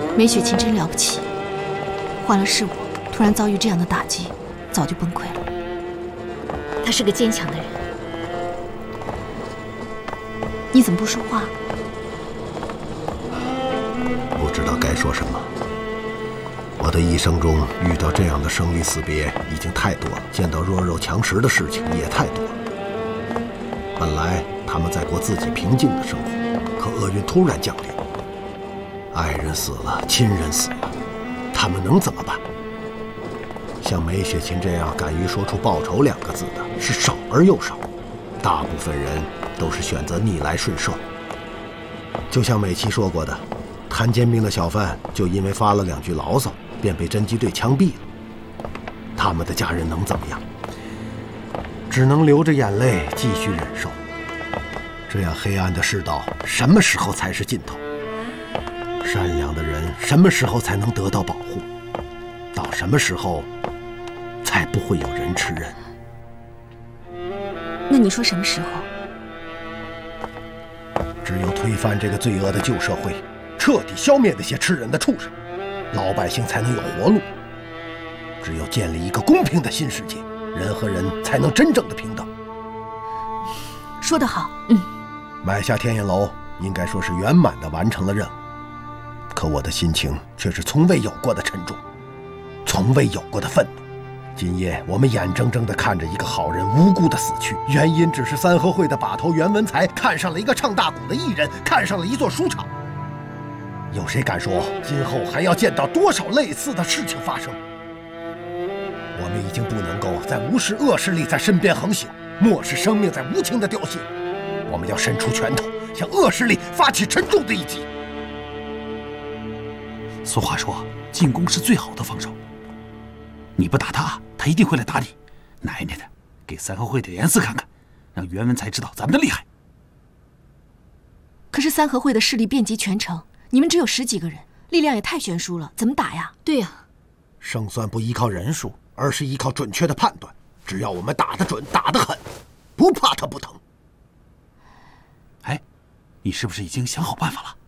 梅雪琴真了不起，换了是我，突然遭遇这样的打击，早就崩溃了。 她是个坚强的人。 你怎么不说话？ 不知道该说什么。我的一生中遇到这样的生离死别已经太多了，见到弱肉强食的事情也太多了。本来他们在过自己平静的生活，可厄运突然降临，爱人死了，亲人死了，他们能怎么办？像梅雪琴这样敢于说出报仇2个字的是少而又少，大部分人都是选择逆来顺受。就像美琪说过的，摊煎饼的小贩就因为发了2句牢骚，便被侦缉队枪毙了。他们的家人能怎么样？只能流着眼泪继续忍受。这样黑暗的世道，什么时候才是尽头？善良的人什么时候才能得到保护？到什么时候才不会有人吃人？ 那你说什么时候？ 只有推翻这个罪恶的旧社会，彻底消灭那些吃人的畜生，老百姓才能有活路。只有建立一个公平的新世界，人和人才能真正的平等。 说得好， 买下天眼楼应该说是圆满地完成了任务，可我的心情却是从未有过的沉重，从未有过的愤怒。今夜我们眼睁睁地看着一个好人无辜地死去，原因只是三合会的把头袁文才看上了一个唱大鼓的艺人，看上了一座书场。有谁敢说今后还要见到多少类似的事情发生？我们已经不能够再无视恶势力在身边横行，漠视生命在无情的凋谢。我们要伸出拳头，向恶势力发起沉重的一击。 俗话说，进攻是最好的防守。你不打他，他一定会来打你。奶奶的，给三合会的严四看看，让袁文才知道咱们的厉害。 可是三合会的势力遍及全城，你们只有10几个人，力量也太悬殊了，怎么打呀？ 对呀， 胜算不依靠人数，而是依靠准确的判断。只要我们打得准，打得狠，不怕他不疼。 哎，你是不是已经想好办法了？